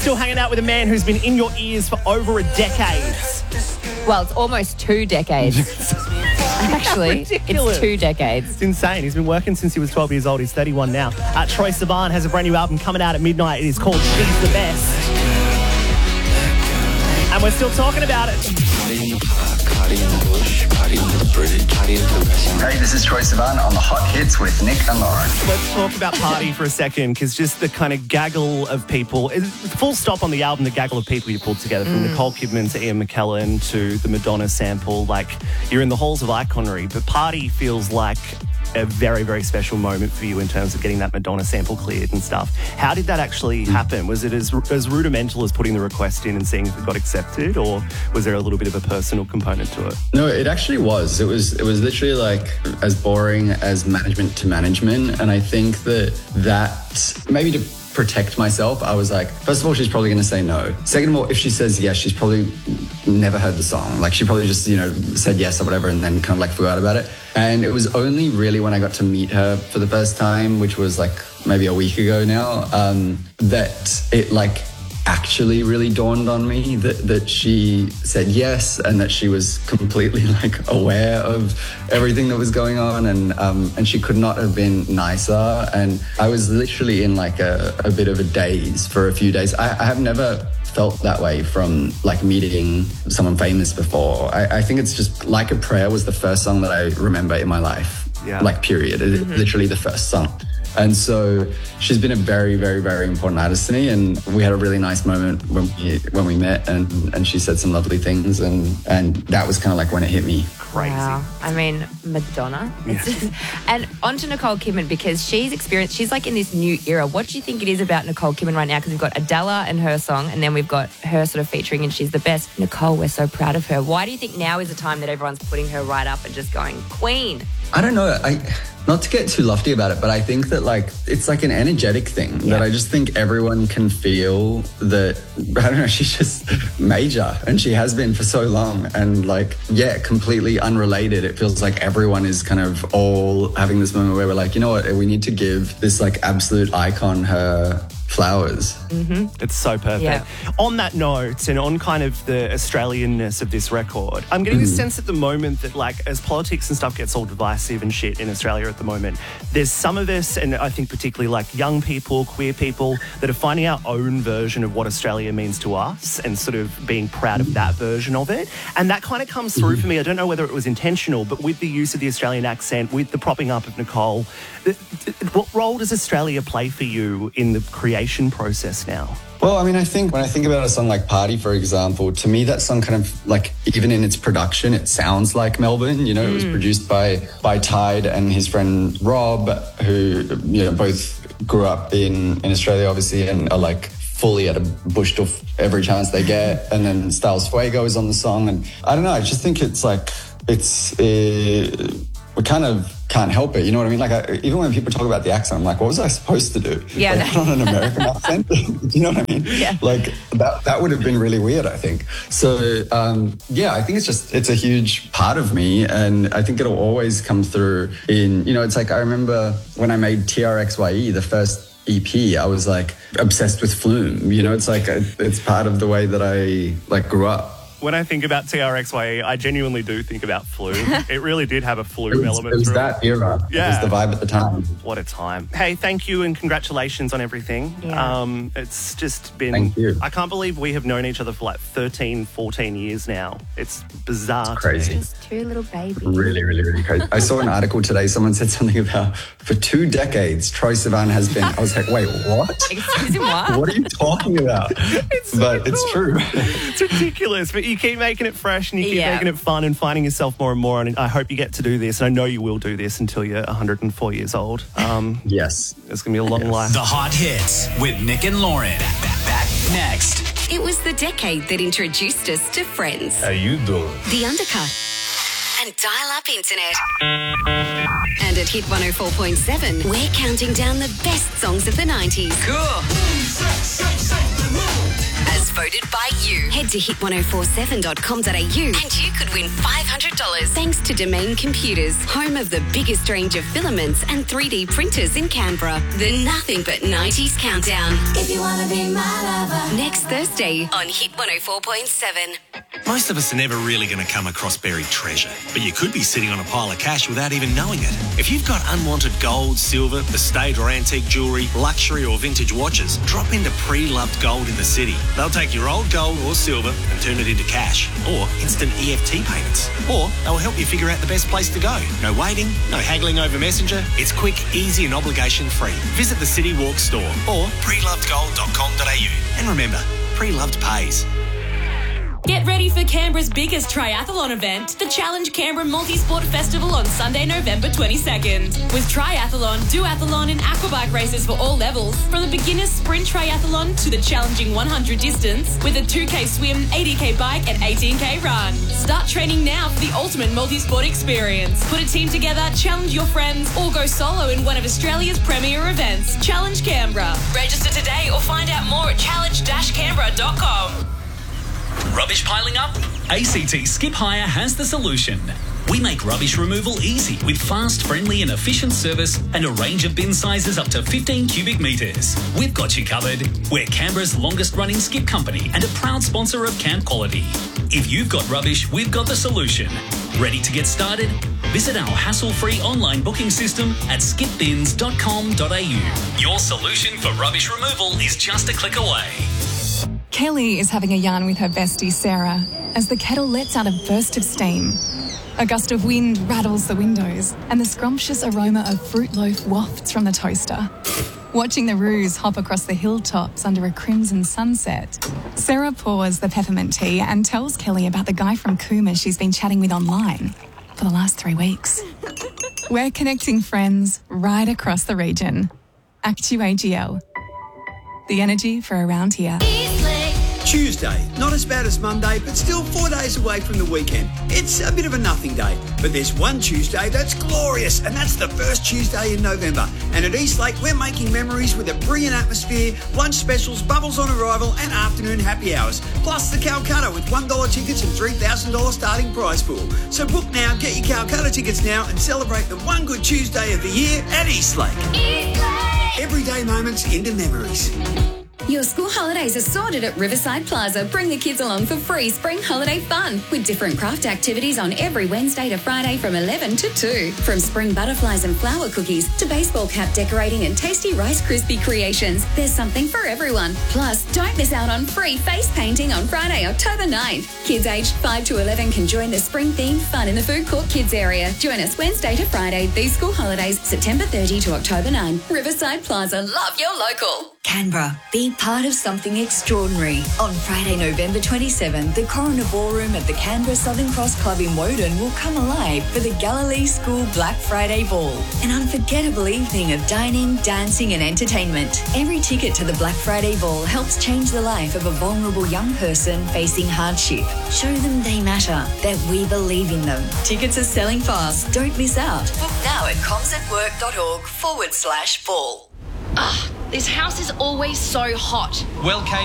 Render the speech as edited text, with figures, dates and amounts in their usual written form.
Still hanging out with a man who's been in your ears for over a decade. Well, it's almost 2 decades. Actually, it's 2 decades. It's insane. He's been working since he was 12 years old. He's 31 now. Troye Sivan has a brand new album coming out at midnight. It is called She's the Best. And we're still talking about it. Hey, this is Troye Sivan on the Hot Hits with Nick and Lauren. Let's talk about Party for a second, because just the kind of gaggle of people, full stop on the album, the gaggle of people you pulled together, from Nicole Kidman to Ian McKellen to the Madonna sample, like, you're in the halls of iconry, but Party feels like a very, very special moment for you in terms of getting that Madonna sample cleared and stuff. How did that actually happen? Was it as rudimental as putting the request in and seeing if it got accepted, or was there a little bit of a personal component to it? No, it actually was. It was literally like as boring as management to management. And I think that maybe to protect myself, I was like, first of all, she's probably going to say no. Second of all, if she says yes, she's probably never heard the song. Like, she probably just, said yes or whatever and then kind of like forgot about it. And it was only really when I got to meet her for the first time, which was like maybe a week ago now, that it like actually really dawned on me that she said yes and that she was completely like aware of everything that was going on, and she could not have been nicer. And I was literally in like a bit of a daze for a few days. I have never felt that way from like meeting someone famous before. I think it's just Like a Prayer was the first song that I remember in my life. Yeah. Like, period. Literally the first song. And so she's been a very, very, very important artist to me. And we had a really nice moment when we met, and she said some lovely things. And that was kind of like when it hit me. Crazy. Wow. I mean, Madonna. Yeah. And on to Nicole Kidman, because she's like in this new era. What do you think it is about Nicole Kidman right now? Because we've got Adele and her song, and then we've got her sort of featuring and She's the Best. Nicole, we're so proud of her. Why do you think now is the time that everyone's putting her right up and just going, Queen? I don't know. Not to get too lofty about it, but I think that like it's like an energetic thing that I just think everyone can feel that, I don't know, she's just major, and she has been for so long, and like, yeah, completely unrelated. It feels like everyone is kind of all having this moment where we're like, you know what, we need to give this like absolute icon her flowers. It's so perfect. Yeah. On that note, and on kind of the Australianness of this record, I'm getting this sense at the moment that, like, as politics and stuff gets all divisive and shit in Australia at the moment, there's some of us, and I think particularly like young people, queer people, that are finding our own version of what Australia means to us and sort of being proud of that version of it. And that kind of comes through for me. I don't know whether it was intentional, but with the use of the Australian accent, with the propping up of Nicole, what role does Australia play for you in the creation process now? Well, I mean, I think when I think about a song like Party, for example, to me that song kind of like, even in its production, it sounds like Melbourne. It was produced by Tide and his friend Rob, who, both grew up in Australia, obviously, and are like fully at a bush to every chance they get. And then Styles Fuego is on the song. And I don't know, I just think it's like, we kind of can't help it. You know what I mean? Like, even when people talk about the accent, I'm like, what was I supposed to do? Yeah. Like, put on an American accent? You know what I mean? Yeah. Like, that would have been really weird, I think. So, I think it's a huge part of me. And I think it'll always come through in, it's like, I remember when I made TRXYE, the first EP, I was like obsessed with Flume. It's like, it's part of the way that I like grew up. When I think about TRXYE, I genuinely do think about Flume. It really did have a Flume element. It was through that era. Yeah. It was the vibe at the time. What a time. Hey, thank you and congratulations on everything. Yeah. It's just been... Thank you. I can't believe we have known each other for like 13, 14 years now. It's bizarre. It's crazy. Just 2 little babies. Really, really, really crazy. I saw an article today, someone said something about, for 2 decades, Troye Sivan has been... I was like, wait, what? Excuse me, what? What are you talking about? It's true. It's ridiculous, but you keep making it fresh and you keep making it fun and finding yourself more and more. And I hope you get to do this. And I know you will do this until you're 104 years old. Yes. It's going to be a long life. The Hot Hits with Nick and Lauren. Back next. It was the decade that introduced us to Friends. How you doing? The Undercut. And dial-up internet. And at Hit 104.7, we're counting down the best songs of the 90s. Cool. As voted by you. Head to hit1047.com.au and you could win $500 thanks to Domain Computers, home of the biggest range of filaments and 3D printers in Canberra. The Nothing But 90s Countdown. If you want to be my lover. Next Thursday on Hit 104.7. Most of us are never really going to come across buried treasure, but you could be sitting on a pile of cash without even knowing it. If you've got unwanted gold, silver, estate or antique jewellery, luxury or vintage watches, drop into Pre-Loved Gold in the city. They'll take your old gold or silver and turn it into cash or instant EFT payments. Or they'll help you figure out the best place to go. No waiting, no haggling over Messenger. It's quick, easy and obligation-free. Visit the City Walk store or prelovedgold.com.au. And remember, Pre-Loved pays. Get ready for Canberra's biggest triathlon event, the Challenge Canberra Multisport Festival on Sunday, November 22nd. With triathlon, duathlon and aquabike races for all levels, from the beginner's sprint triathlon to the challenging 100 distance, with a 2K swim, 80K bike and 18K run. Start training now for the ultimate multisport experience. Put a team together, challenge your friends, or go solo in one of Australia's premier events, Challenge Canberra. Register today or find out more at challenge-canberra.com. Rubbish piling up? ACT Skip Hire has the solution. We make rubbish removal easy with fast, friendly and efficient service and a range of bin sizes up to 15 cubic metres. We've got you covered. We're Canberra's longest running skip company and a proud sponsor of Camp Quality. If you've got rubbish, we've got the solution. Ready to get started? Visit our hassle-free online booking system at skipbins.com.au. Your solution for rubbish removal is just a click away. Kelly is having a yarn with her bestie Sarah as the kettle lets out a burst of steam. A gust of wind rattles the windows and the scrumptious aroma of fruit loaf wafts from the toaster. Watching the roos hop across the hilltops under a crimson sunset, Sarah pours the peppermint tea and tells Kelly about the guy from Cooma she's been chatting with online for the last 3 weeks. We're connecting friends right across the region. ActuAGL. The energy for around here. Tuesday, not as bad as Monday, but still 4 days away from the weekend. It's a bit of a nothing day, but there's one Tuesday that's glorious, and that's the first Tuesday in November. And at Eastlake, we're making memories with a brilliant atmosphere, lunch specials, bubbles on arrival, and afternoon happy hours. Plus the Calcutta with $1 tickets and $3,000 starting prize pool. So book now, get your Calcutta tickets now, and celebrate the one good Tuesday of the year at Eastlake. Everyday moments into memories. Your school holidays are sorted at Riverside Plaza. Bring the kids along for free spring holiday fun with different craft activities on every Wednesday to Friday from 11 to 2. From spring butterflies and flower cookies to baseball cap decorating and tasty Rice Krispie creations, there's something for everyone. Plus, don't miss out on free face painting on Friday, October 9th. Kids aged 5 to 11 can join the spring-themed fun in the food court kids area. Join us Wednesday to Friday, these school holidays, September 30 to October 9. Riverside Plaza, love your local. Canberra, be part of something extraordinary. On Friday, November 27, the Coroner Ballroom at the Canberra Southern Cross Club in Woden will come alive for the Galilee School Black Friday Ball, an unforgettable evening of dining, dancing and entertainment. Every ticket to the Black Friday Ball helps change the life of a vulnerable young person facing hardship. Show them they matter, that we believe in them. Tickets are selling fast. Don't miss out. Book now at comsatwork.org/ball. This house is always so hot. Well, Kate,